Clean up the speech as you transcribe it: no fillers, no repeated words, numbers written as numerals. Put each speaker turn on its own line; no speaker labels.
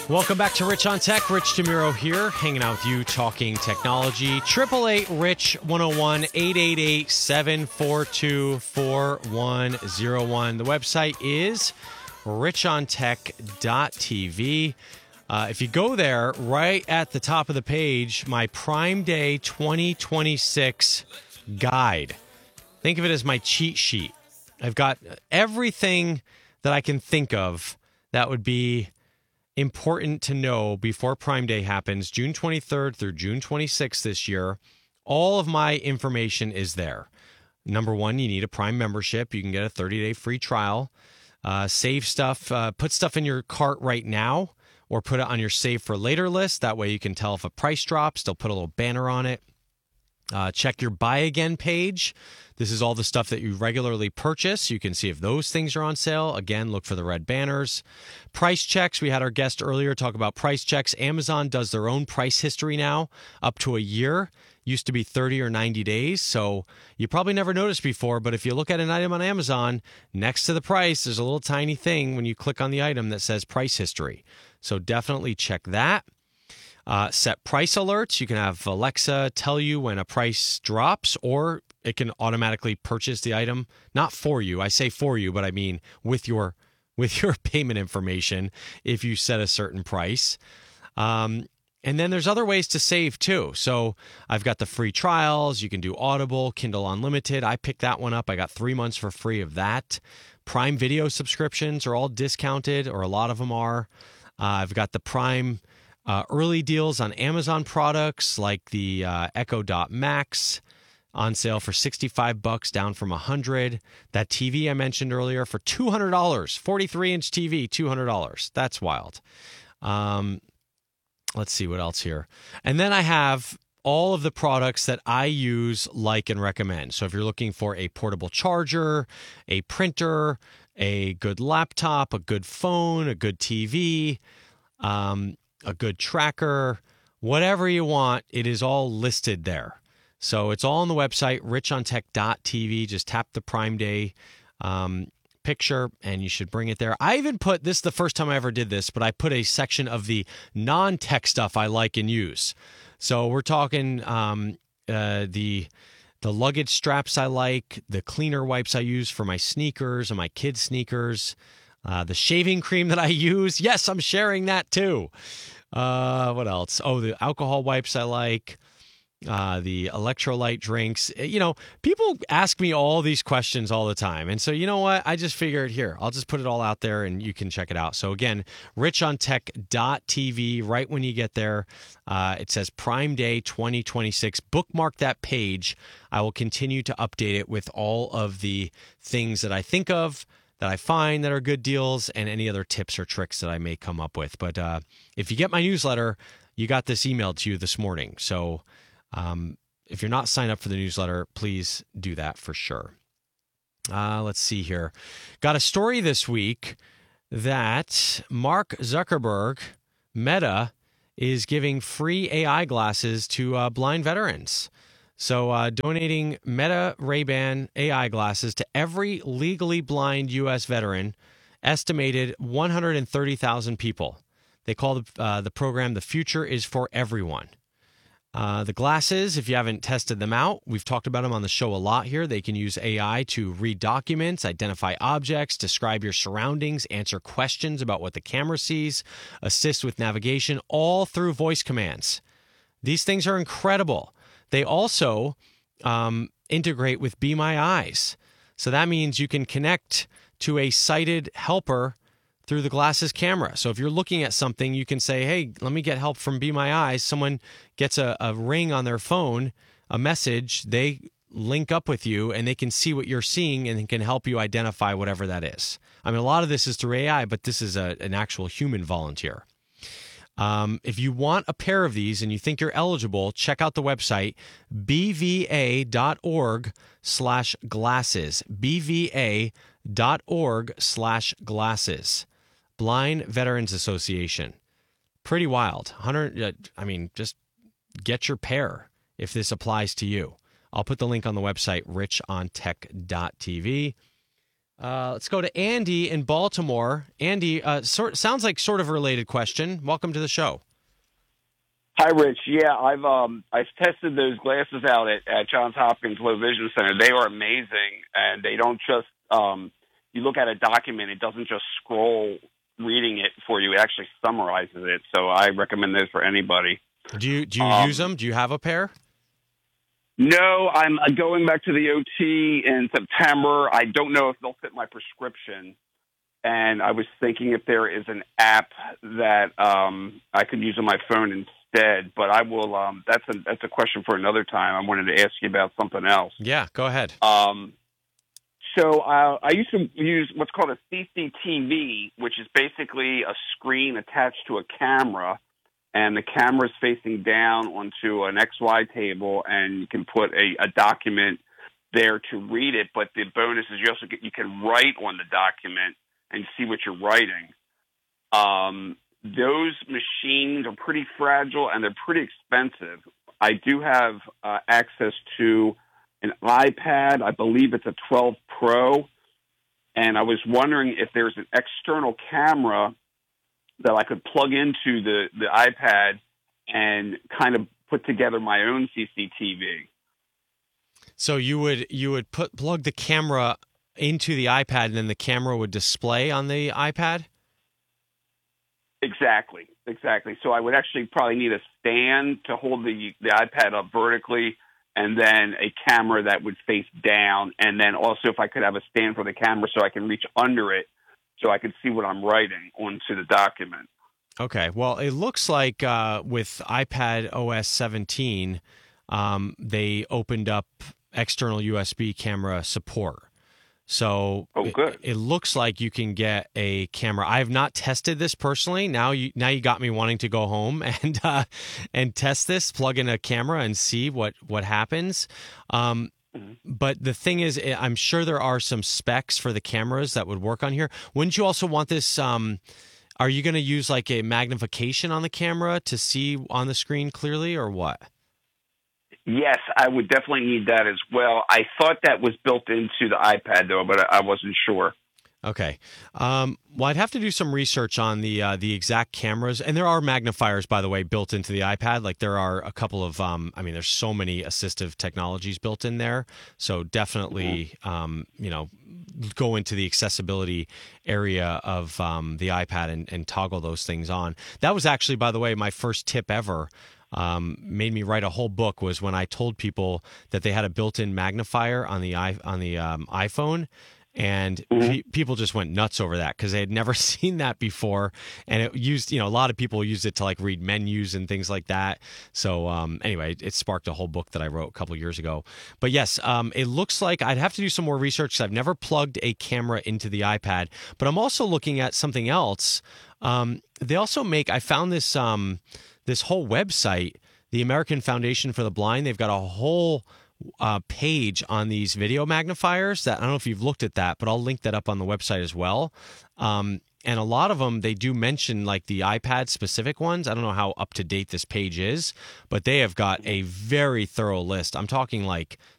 Welcome back to Rich on Tech. Rich DeMuro here, hanging out with you, talking technology. 888-RICH-101, 888-742-4101. The website is richontech.tv. If you go there, right at the top of the page, my Prime Day 2026 guide. Think of it as my cheat sheet. I've got everything that I can think of that would be important to know before Prime Day happens, June 23rd through June 26th this year. All of my information is there. Number one, you need a Prime membership. You can get a 30-day free trial. Save stuff, put stuff in your cart right now, or put it on your save for later list. That way you can tell if a price drops. They'll put a little banner on it. Check your buy again page. This is all the stuff that you regularly purchase. You can see if those things are on sale. Again, look for the red banners. Price checks. We had our guest earlier talk about price checks. Amazon does their own price history now, up to a year. Used to be 30 or 90 days. So you probably never noticed before, but if you look at an item on Amazon, next to the price, there's a little tiny thing when you click on the item that says price history. So definitely check that. Set price alerts. You can have Alexa tell you when a price drops, or it can automatically purchase the item. Not for you. I say for you, but I mean with your payment information if you set a certain price. And then there's other ways to save too. So I've got the free trials. You can do Audible, Kindle Unlimited. I picked that one up. I got 3 months for free of that. Prime Video subscriptions are all discounted, or a lot of them are. I've got the Prime early deals on Amazon products like the Echo Dot Max on sale for $65, down from $100. That TV I mentioned earlier for $200, 43-inch TV, $200. That's wild. Let's see what else here. And then I have all of the products that I use, like, and recommend. So if you're looking for a portable charger, a printer, a good laptop, a good phone, a good TV, a good tracker, whatever you want, it is all listed there. So it's all on the website, richontech.tv. Just tap the Prime Day picture and you should bring it there. I even put, this is the first time I ever did this, but I put a section of the non-tech stuff I like and use. So we're talking the luggage straps I like, the cleaner wipes I use for my sneakers and my kids' sneakers, the shaving cream that I use. Yes, I'm sharing that too. What else? Oh, the alcohol wipes I like, the electrolyte drinks. You know, people ask me all these questions all the time. And so, you know what? I just figured, here, I'll just put it all out there and you can check it out. So again, richontech.tv, right when you get there, it says Prime Day 2026. Bookmark that page. I will continue to update it with all of the things that I think of, that I find that are good deals, and any other tips or tricks that I may come up with. But if you get my newsletter, you got this emailed to you this morning. So if you're not signed up for the newsletter, please do that for sure. Let's see here. Got a story this week that Mark Zuckerberg, Meta, is giving free AI glasses to blind veterans. So donating Meta Ray-Ban AI glasses to every legally blind U.S. veteran, estimated 130,000 people. They call the program The Future is for Everyone. The glasses, if you haven't tested them out, we've talked about them on the show a lot here. They can use AI to read documents, identify objects, describe your surroundings, answer questions about what the camera sees, assist with navigation, all through voice commands. These things are incredible. They also integrate with Be My Eyes. So that means you can connect to a sighted helper through the glasses camera. So if you're looking at something, you can say, hey, let me get help from Be My Eyes. Someone gets a ring on their phone, a message, they link up with you and they can see what you're seeing and can help you identify whatever that is. I mean, a lot of this is through AI, but this is an actual human volunteer. If you want a pair of these and you think you're eligible, check out the website, bva.org/glasses, bva.org/glasses, Blind Veterans Association. Pretty wild. Just get your pair if this applies to you. I'll put the link on the website, richontech.tv. Let's go to Andy in Baltimore. Andy, sounds like sort of a related question. Welcome to the show.
Hi, Rich. Yeah, I've tested those glasses out at Johns Hopkins Low Vision Center. They are amazing, and they don't just you look at a document, it doesn't just scroll reading it for you. It actually summarizes it. So I recommend those for anybody.
Do you use them? Do you have a pair?
No, I'm going back to the OT in September. I don't know if they'll fit my prescription. And I was thinking if there is an app that I could use on my phone instead. But I will. That's a question for another time. I wanted to ask you about something else.
Yeah, go ahead.
So I used to use what's called a CCTV, which is basically a screen attached to a camera. And the camera is facing down onto an XY table, and you can put a document there to read it. But the bonus is you can write on the document and see what you're writing. Those machines are pretty fragile and they're pretty expensive. I do have access to an iPad. I believe it's a 12 Pro. And I was wondering if there's an external camera that I could plug into the iPad and kind of put together my own CCTV.
So you would plug the camera into the iPad, and then the camera would display on the iPad?
Exactly. So I would actually probably need a stand to hold the iPad up vertically, and then a camera that would face down, and then also if I could have a stand for the camera so I can reach under it so I could see what I'm writing onto the document.
Okay. Well, it looks like with iPad OS 17, they opened up external USB camera support. So
good.
It looks like you can get a camera. I have not tested this personally. Now you got me wanting to go home and test this, plug in a camera and see what happens. But the thing is, I'm sure there are some specs for the cameras that would work on here. Wouldn't you also want this? Are you going to use like a magnification on the camera to see on the screen clearly, or what?
Yes, I would definitely need that as well. I thought that was built into the iPad, though, but I wasn't sure.
Okay. Well, I'd have to do some research on the exact cameras. And there are magnifiers, by the way, built into the iPad. Like there are a couple of, there's so many assistive technologies built in there. So definitely, go into the accessibility area of the iPad and toggle those things on. That was actually, by the way, my first tip ever. Made me write a whole book was when I told people that they had a built-in magnifier on the iPhone, and people just went nuts over that because they had never seen that before, and it used a lot of people used it to like read menus and things like that. So anyway, it sparked a whole book that I wrote a couple years ago. But yes, it looks like I'd have to do some more research because I've never plugged a camera into the iPad. But I'm also looking at something else. They also I found this. This whole website, the American Foundation for the Blind, they've got a whole page on these video magnifiers that I don't know if you've looked at that, but I'll link that up on the website as well. And a lot of them, they do mention like the iPad specific ones. I don't know how up to date this page is, but they have got a very thorough list. I'm talking like